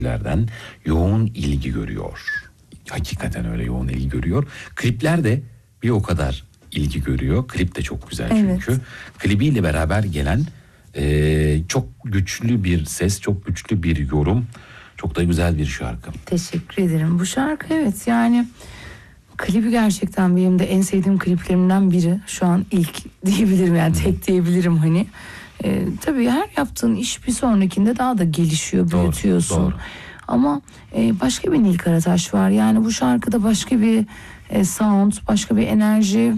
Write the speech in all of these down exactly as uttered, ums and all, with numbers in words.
lerden yoğun ilgi görüyor. Hakikaten öyle yoğun ilgi görüyor. Klipler de bir o kadar ilgi görüyor. Klip de çok güzel çünkü. Evet. Klibiyle beraber gelen e, çok güçlü bir ses, çok güçlü bir yorum. Çok da güzel bir şarkı. Teşekkür ederim. Bu şarkı evet yani klibi gerçekten benim de en sevdiğim kliplerimden biri. Şu an ilk diyebilirim yani tek diyebilirim hani. Ee, tabii her yaptığın iş bir sonrakinde daha da gelişiyor, büyütüyorsun. Doğru, doğru. Ama e, başka bir Nil Karataş var. Yani bu şarkıda başka bir e, sound, başka bir enerji.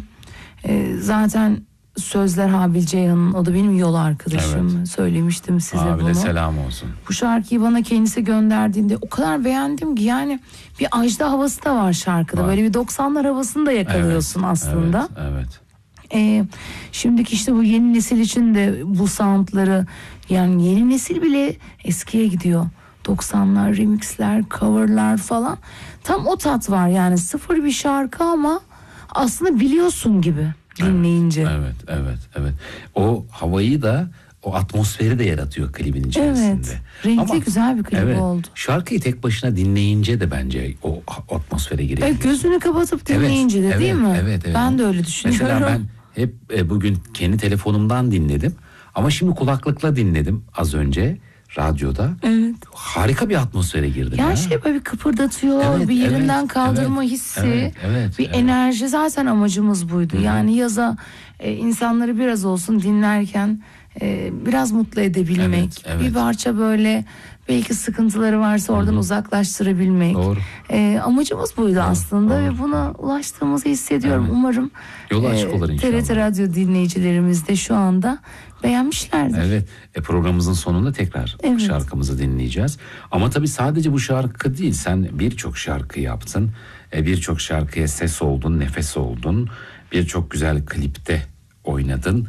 E, zaten sözler Habil Ceyhan'ın, o da benim yol arkadaşım. Evet. Söylemiştim size Habile bunu. Habile selam olsun. Bu şarkıyı bana kendisi gönderdiğinde o kadar beğendim ki yani bir Ajda havası da var şarkıda. Var. Böyle bir doksanlar havasını da yakalıyorsun evet, aslında. Evet, evet. Ee, şimdiki işte bu yeni nesil için de bu soundları, yani yeni nesil bile eskiye gidiyor. doksanlar remixler, coverlar falan. Tam o tat var yani, sıfır bir şarkı ama aslında biliyorsun gibi dinleyince. Evet, evet, evet, evet. O havayı da, o atmosferi de yaratıyor klibin içerisinde. Evet, renkli ama güzel bir klip evet, oldu. Şarkıyı tek başına dinleyince de bence o atmosfere giriyor. Gözünü kapatıp dinleyince evet, de değil evet, mi? Evet, evet. Ben de öyle düşünüyorum. Mesela ben hep e, bugün kendi telefonumdan dinledim. Ama şimdi kulaklıkla dinledim az önce radyoda. Evet. Harika bir atmosfere girdim. Ya ya. şey böyle bir kıpırdatıyor, evet, bir yerinden evet, kaldırma evet, hissi, evet, evet, bir evet. enerji, zaten amacımız buydu. Hı-hı. Yani yaza e, insanları biraz olsun dinlerken e, biraz mutlu edebilmek. Evet, evet. Bir parça böyle belki sıkıntıları varsa oradan Hı-hı. uzaklaştırabilmek. Doğru. E, amacımız buydu Doğru. aslında Doğru. ve buna ulaştığımızı hissediyorum. Evet. Umarım yol açık olur inşallah. T R T Radyo dinleyicilerimiz de şu anda beğenmişlerdir. Evet. E, programımızın sonunda tekrar evet. şarkımızı dinleyeceğiz. Ama tabii sadece bu şarkı değil. Sen birçok şarkı yaptın. E, birçok şarkıya ses oldun, nefes oldun. Birçok güzel klipte oynadın.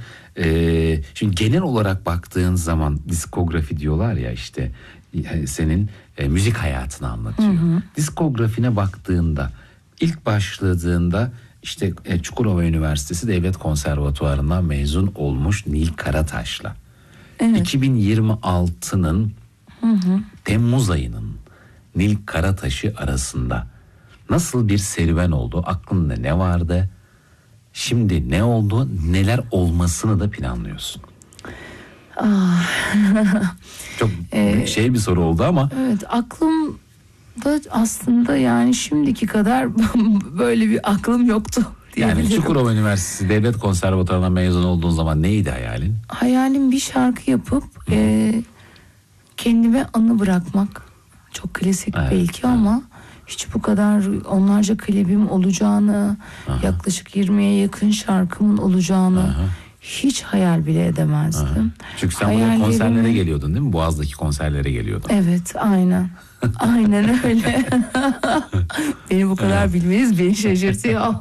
E, şimdi genel olarak baktığın zaman diskografi diyorlar ya işte, senin e, müzik hayatını anlatıyor. Hı hı. Diskografine baktığında, ilk başladığında işte e, Çukurova Üniversitesi Devlet Konservatuvarı'ndan mezun olmuş Nil Karataş'la evet. iki bin yirmi altının hı hı. Temmuz ayının Nil Karataş'ı arasında nasıl bir serüven oldu? Aklında ne vardı? Şimdi ne oldu? Neler olmasını da planlıyorsun? Ah. Çok ee, şey bir soru oldu ama. Evet, aklımda aslında yani şimdiki kadar böyle bir aklım yoktu. Yani Çukurova Üniversitesi Devlet Konservatuvarı'ndan mezun olduğun zaman neydi hayalin? Hayalim bir şarkı yapıp e, kendime anı bırakmak. Çok klasik evet, belki evet. ama hiç bu kadar onlarca klibim olacağını, Aha. yaklaşık yirmiye yakın şarkımın olacağını Aha. hiç hayal bile edemezdim. Aha. Çünkü sen buraya konserlere geliyordun değil mi? Boğaz'daki konserlere geliyordun. Evet, aynen. Aynen öyle. Beni bu kadar bilmeniz beni şaşırtıyor.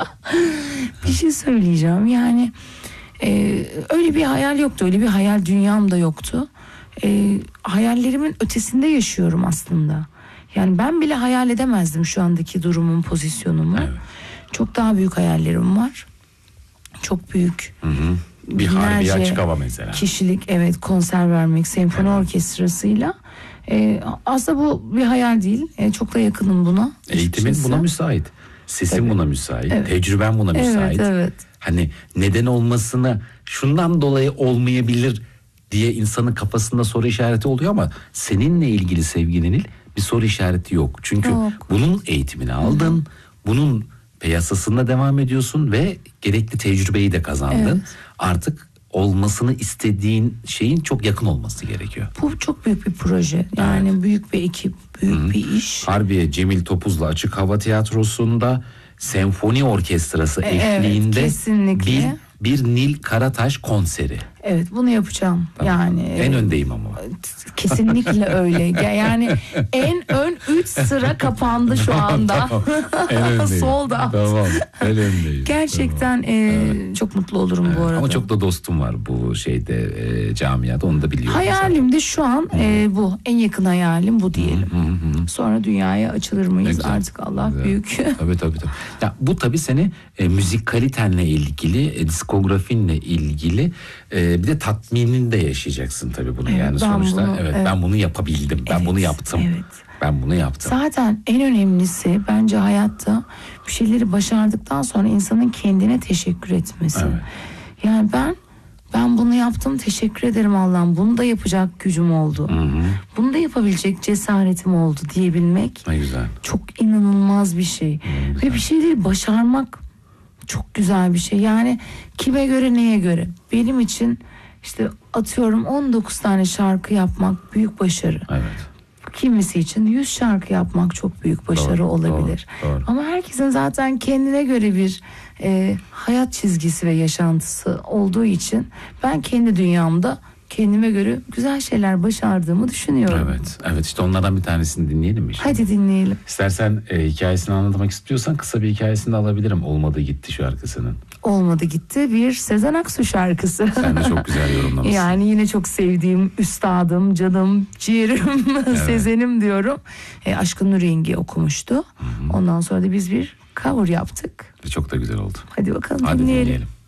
Bir şey söyleyeceğim. Yani e, öyle bir hayal yoktu. Öyle bir hayal dünyam da yoktu. E, hayallerimin ötesinde yaşıyorum aslında. Yani ben bile hayal edemezdim şu andaki durumum, pozisyonumu. Evet. Çok daha büyük hayallerim var. Çok büyük. Hı hı. Bir harbi açık hava mesela. Kişilik, evet, konser vermek senfoni evet. orkestrasıyla. Ee, aslında bu bir hayal değil. Ee, çok da yakınım buna. Eğitimin buna müsait. Sesin Tabii. buna müsait. Evet. Tecrüben buna müsait. Evet, evet. Hani neden olmasını, şundan dolayı olmayabilir diye insanın kafasında soru işareti oluyor ama seninle ilgili sevgili Nil bir soru işareti yok. Çünkü yok. bunun eğitimini aldın. Hı-hı. Bunun piyasasında devam ediyorsun ve gerekli tecrübeyi de kazandın. Evet. Artık olmasını istediğin şeyin çok yakın olması gerekiyor. Bu çok büyük bir proje. Yani evet. büyük bir ekip, büyük Hı-hı. bir iş. Harbiye Cemil Topuz'la Açık Hava Tiyatrosu'nda senfoni orkestrası eşliğinde evet, bir bir Nil Karataş konseri. Evet, bunu yapacağım. Tamam. Yani en öndeyim ama. Kesinlikle öyle. Yani en ön üç sıra kapandı şu anda. En öndeyim. Solda. Tamam. En öndeyim. Gerçekten tamam. e, evet. çok mutlu olurum evet. bu arada. Ama çok da dostum var bu şeyde e, camiada, onu da biliyorum. Hayalim de şu an e, bu. En yakın hayalim bu diyelim. Hı hı hı. Sonra dünyaya açılır mıyız artık, Allah güzel. Büyük. Tabii tabii tabii. Ya bu tabii seni e, müzikalitenle ilgili, e, diskografinle ilgili e, bir de tatminini de yaşayacaksın tabii bunu. Evet, yani ben sonuçta bunu, evet, evet. ben bunu yapabildim. Ben Evet, bunu yaptım. evet. Ben bunu yaptım. Zaten en önemlisi bence hayatta bir şeyleri başardıktan sonra insanın kendine teşekkür etmesi. Evet. Yani ben ben bunu yaptım, teşekkür ederim Allah'ım. Bunu da yapacak gücüm oldu. Hı hı. Bunu da yapabilecek cesaretim oldu diyebilmek Ne güzel. çok inanılmaz bir şey. Hmm, Ve bir şeyleri başarmak çok güzel bir şey. Yani kime göre, neye göre? Benim için işte atıyorum on dokuz tane şarkı yapmak büyük başarı. Evet. Kimisi için yüz şarkı yapmak çok büyük başarı Doğru, olabilir. doğru, doğru. Ama herkesin zaten kendine göre bir e, hayat çizgisi ve yaşantısı olduğu için ben kendi dünyamda kendime göre güzel şeyler başardığımı düşünüyorum. Evet. Evet, işte onlardan bir tanesini dinleyelim mi şimdi? Hadi dinleyelim. İstersen e, hikayesini anlatmak istiyorsan kısa bir hikayesini de alabilirim. Olmadı gitti şarkısının. Olmadı gitti bir Sezen Aksu şarkısı. Sen de çok güzel yorumlamışsın. Yani yine çok sevdiğim üstadım, canım, ciğerim, Sezen'im diyorum. E, Aşkın Nur Yengi okumuştu. Hı hı. Ondan sonra da biz bir cover yaptık. Çok da güzel oldu. Hadi bakalım Hadi dinleyelim. dinleyelim.